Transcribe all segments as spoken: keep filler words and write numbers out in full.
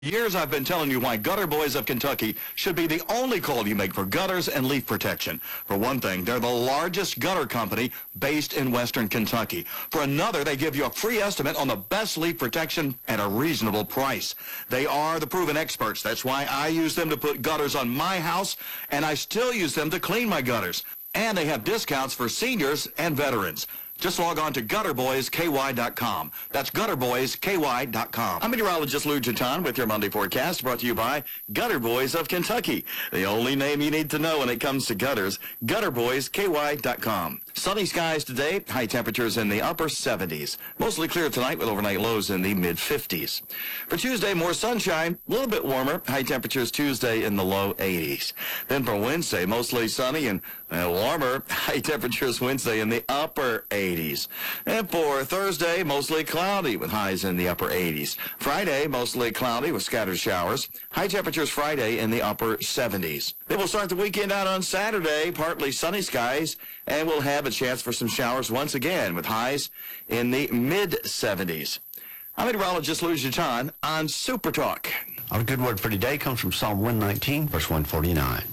Years I've been telling you why Gutter Boys of Kentucky should be the only call you make for gutters and leaf protection. For one thing, they're the largest gutter company based in Western Kentucky. For another, they give you a free estimate on the best leaf protection at a reasonable price. They are the proven experts. That's why I use them to put gutters on my house, and I still use them to clean my gutters. And they have discounts for seniors and veterans. Just log on to gutter boys K Y dot com. That's gutter boys K Y dot com. I'm meteorologist Lou Jaton with your Monday forecast, brought to you by Gutter Boys of Kentucky. The only name you need to know when it comes to gutters, gutter boys K Y dot com. Sunny skies today, high temperatures in the upper seventies. Mostly clear tonight with overnight lows in the mid fifties. For Tuesday, more sunshine, a little bit warmer, high temperatures Tuesday in the low eighties. Then for Wednesday, mostly sunny and uh, warmer, high temperatures Wednesday in the upper eighties. And for Thursday, mostly cloudy with highs in the upper eighties. Friday, mostly cloudy with scattered showers. High temperatures Friday in the upper seventies. Then we'll start the weekend out on Saturday, partly sunny skies, and we'll have a chance for some showers once again with highs in the mid seventies. I'm meteorologist Lou Jaton on Super Talk. Our good word for today comes from Psalm one nineteen, verse one forty-nine.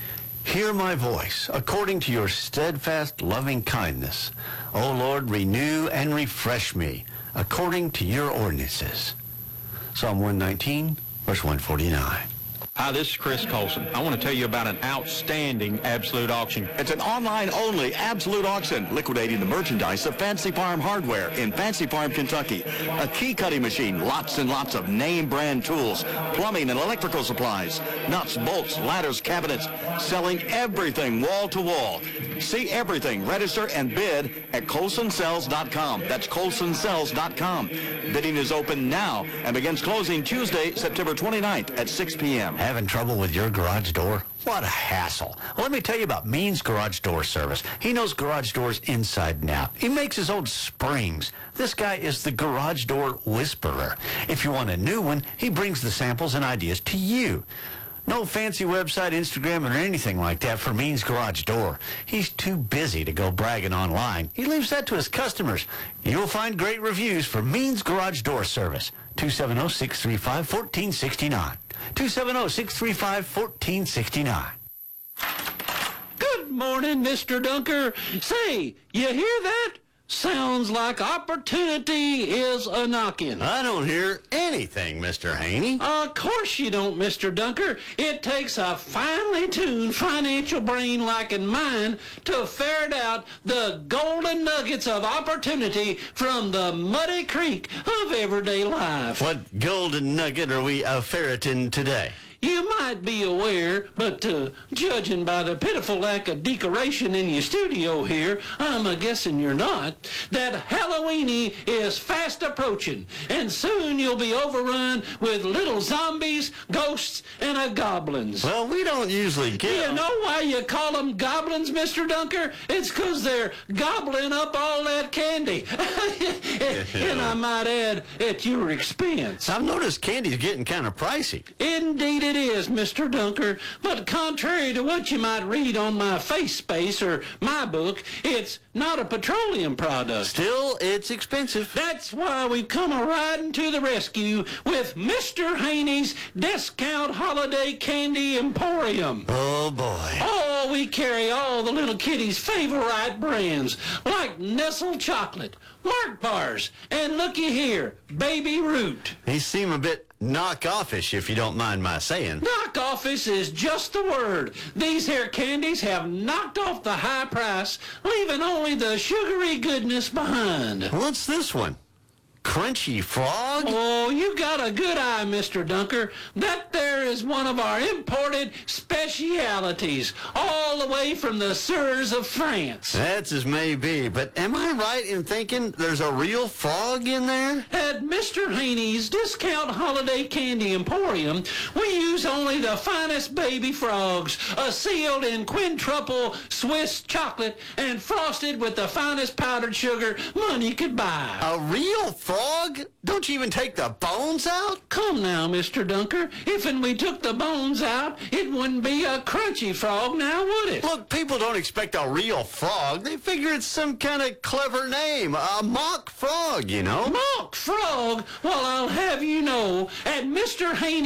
Hear my voice, according to your steadfast loving kindness. O Lord, renew and refresh me, according to your ordinances. Psalm one nineteen, verse one forty-nine. Hi, this is Chris Colson. I want to tell you about an outstanding Absolute Auction. It's an online-only Absolute Auction, liquidating the merchandise of Fancy Farm Hardware in Fancy Farm, Kentucky. A key cutting machine, lots and lots of name-brand tools, plumbing and electrical supplies, nuts, bolts, ladders, cabinets, selling everything wall-to-wall. See everything, register, and bid at colson sells dot com. That's colson sells dot com. Bidding is open now and begins closing Tuesday, September twenty-ninth at six p.m. Having trouble with your garage door? What a hassle. Well, let me tell you about Means Garage Door Service. He knows garage doors inside and out. He makes his own springs. This guy is the garage door whisperer. If you want a new one, he brings the samples and ideas to you. No fancy website, Instagram, or anything like that for Means Garage Door. He's too busy to go bragging online. He leaves that to his customers. You'll find great reviews for Means Garage Door Service. two seven zero, six three five, one four six nine. two seven zero, six three five, one four six nine. Good morning, Mister Dunker. Say, you hear that? Sounds like opportunity is a-knocking. I don't hear anything, Mister Haney. Of course you don't, Mister Dunker. It takes a finely tuned financial brain like mine to ferret out the golden nuggets of opportunity from the muddy creek of everyday life. What golden nugget are we uh, ferreting today? You might be aware, but uh, judging by the pitiful lack of decoration in your studio here, I'm a guessing you're not, that Halloweeny is fast approaching, and soon you'll be overrun with little zombies, ghosts, and uh, goblins. Well, we don't usually get You know why you call them goblins, Mister Dunker? It's 'cause they're gobbling up all that candy. And I might add, at your expense. I've noticed candy's getting kind of pricey. Indeed it is, Mister Dunker. But contrary to what you might read on my face space or my book, it's not a petroleum product. Still, it's expensive. That's why we've come a-riding to the rescue with Mister Haney's Discount Holiday Candy Emporium. Oh, boy. Oh, we carry all the little kitties' favorite brands, like Nestle Chocolate, Mark Bars, and looky here, Baby Root. He seem a bit knock-offish, if you don't mind my saying. Knock-offish is just the word. These here candies have knocked off the high price, leaving only the sugary goodness behind. What's this one? Crunchy Frog? Oh, you got a good eye, Mister Dunker. That there is one of our imported specialities, all the way from the sewers of France. That's as may be, but am I right in thinking there's a real frog in there? At Mister Haney's Discount Holiday Candy Emporium, we use only the finest baby frogs, uh, sealed in quintuple Swiss chocolate and frosted with the finest powdered sugar money could buy. A real frog? Don't you even take the bones out? Come now, Mister Dunker. If and we took the bones out, it wouldn't be a crunchy frog now, would it? Look, people don't expect a real frog. They figure it's some kind of clever name, a mock frog, you know? Mock frog? Well, I'll have you know, at Mister Haney